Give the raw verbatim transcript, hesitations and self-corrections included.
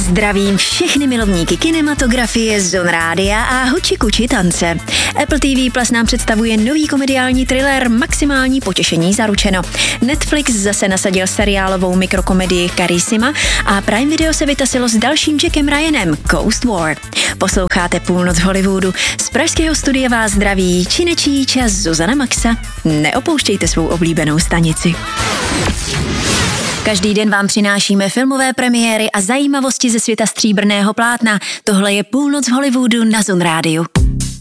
Zdravím všechny milovníky kinematografie, Zone Rádia a huči kuči tance. Apple T V Plus nám představuje nový komediální thriller Maximální potěšení zaručeno. Netflix zase nasadil seriálovou mikrokomedii Carissima a Prime Video se vytasilo s dalším Jackem Ryanem Coast War. Posloucháte Půlnoc v Hollywoodu. Z pražského studia vás zdraví činečí čas Zuzana Maxa. Neopouštějte svou oblíbenou stanici. Každý den vám přinášíme filmové premiéry a zajímavosti ze světa stříbrného plátna. Tohle je Půlnoc v Hollywoodu na Zone Rádiu.